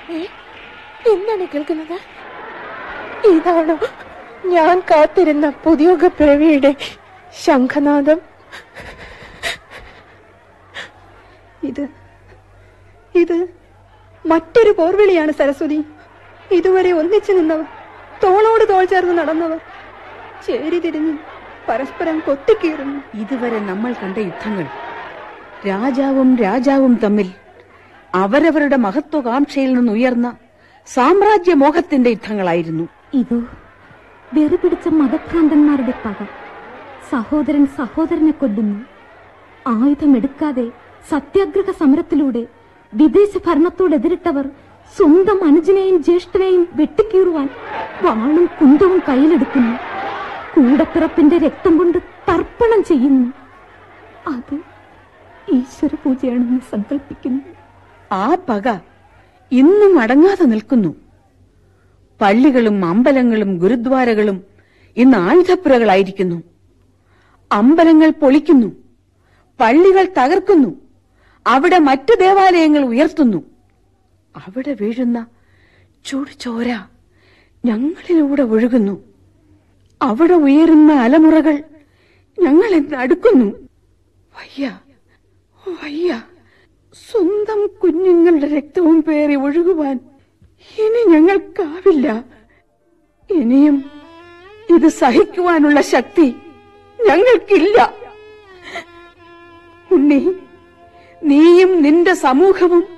എന്താണ് കേൾക്കുന്നത്? ഇതാണോ ഞാൻ കാത്തിരുന്ന പുതിയുഗ പിറവിയുടെ ശംഖനാദം? ഇത് മറ്റൊരു പോർവിളിയാണ് സരസ്വതി. ഇതുവരെ ഒന്നിച്ചു നിന്നവർ, തോളോട് തോൾ ചേർന്ന് നടന്നവർ ചേരി തിരിഞ്ഞ് പരസ്പരം കൊത്തിക്കീറുന്നു. ഇതുവരെ നമ്മൾ കണ്ട യുദ്ധങ്ങൾ രാജാവും തമ്മിൽ അവരവരുടെ മഹത്വകാംക്ഷയിൽ നിന്നുയർന്ന സാമ്രാജ്യമോഹത്തിന്റെ യുദ്ധങ്ങളായിരുന്നു. ഇതോ വെറുപിടിച്ച മതഭ്രാന്തന്മാരുടെ പക. സഹോദരൻ സഹോദരനെ കൊല്ലുന്നു. ആയുധമെടുക്കാതെ സത്യാഗ്രഹ സമരത്തിലൂടെ വിദേശ ഭരണത്തോടെതിരിട്ടവർ സ്വന്തം അനുജനെയും ജ്യേഷ്ഠനെയും വെട്ടിക്കീറുവാൻ വാളും കുന്തവും കയ്യിലെടുക്കുന്നു. കൂടപ്പിറപ്പിന്റെ രക്തം കൊണ്ട് തർപ്പണം ചെയ്യുന്നു. അത് ഈശ്വര പൂജയാണെന്ന് സങ്കല്പിക്കുന്നു. ആ പക ഇന്നും അടങ്ങാതെ നിൽക്കുന്നു. പള്ളികളും അമ്പലങ്ങളും ഗുരുദ്വാരകളും ഇന്ന് ആയുധപ്പുരകളായിരിക്കുന്നു. അമ്പലങ്ങൾ പൊളിക്കുന്നു, പള്ളികൾ തകർക്കുന്നു, അവിടെ മറ്റു ദേവാലയങ്ങൾ ഉയർത്തുന്നു. അവിടെ വീഴുന്ന ചുടുചോര ഞങ്ങളിലൂടെ ഒഴുകുന്നു. അവിടെ ഉയരുന്ന അലമുറകൾ ഞങ്ങളെ അടുക്കുന്നു. വയ്യ, സ്വന്തം കുഞ്ഞുങ്ങളുടെ രക്തവും പേറി ഒഴുകുവാൻ ഇനി ഞങ്ങൾക്കാവില്ല. ഇനിയും ഇത് സഹിക്കുവാനുള്ള ശക്തി ഞങ്ങൾക്കില്ല. ഉണ്ണി, നീയും നിന്റെ സമൂഹവും